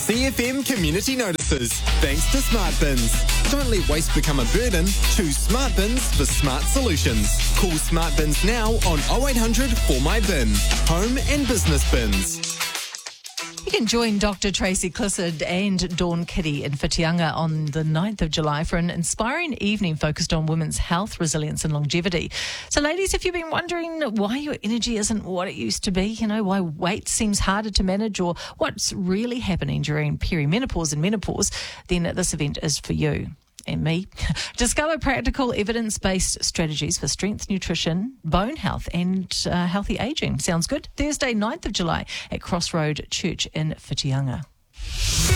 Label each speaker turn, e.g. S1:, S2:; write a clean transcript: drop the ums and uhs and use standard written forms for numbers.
S1: CFM community notices. Thanks to Smart Bins. Don't let waste become a burden. Choose Smart Bins for smart solutions. Call Smart Bins now on 0800 For My Bin. Home and business bins.
S2: You can join Dr. Tracy Clissard and Dawn Kitty in Whitianga on the 9th of July for an inspiring evening focused on women's health, resilience and longevity. So ladies, if you've been wondering why your energy isn't what it used to be, why weight seems harder to manage or what's really happening during perimenopause and menopause, then this event is for you. And me. Discover practical evidence-based strategies for strength, nutrition, bone health and healthy ageing. Sounds good? Thursday, 9th of July at Crossroad Church in Whitianga.